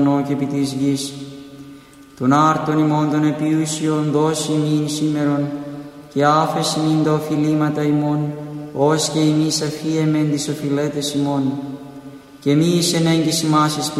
και επί της γης. Τον άρτον ημών των επιούσιων δώσει μην σήμερον, και άφεση μην τα οφειλήματα ημών, ως και εμείς αφίεμεν τις οφειλέτες ημών. Και μη εις ενέγγις ημάς εις